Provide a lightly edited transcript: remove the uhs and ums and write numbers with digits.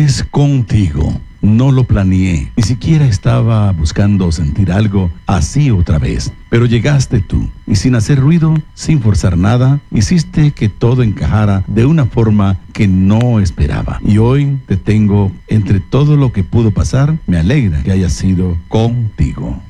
vez contigo. No lo planeé, ni siquiera estaba buscando sentir algo así otra vez. Pero llegaste tú, y sin hacer ruido, sin forzar nada, hiciste que todo encajara de una forma que no esperaba. Y hoy te tengo entre todo lo que pudo pasar, me alegra que haya sido contigo.